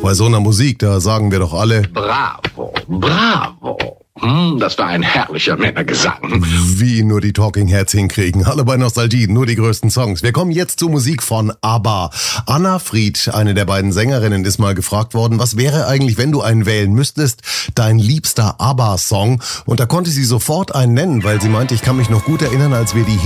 Bei so einer Musik, da sagen wir doch alle: Bravo, bravo. Das war ein herrlicher Männergesang. Wie nur die Talking Heads hinkriegen. Alle bei Nostalgie, nur die größten Songs. Wir kommen jetzt zur Musik von ABBA. Anna Fried, eine der beiden Sängerinnen, ist mal gefragt worden, was wäre eigentlich, wenn du einen wählen müsstest, dein liebster ABBA-Song? Und da konnte sie sofort einen nennen, weil sie meinte, ich kann mich noch gut erinnern, als wir die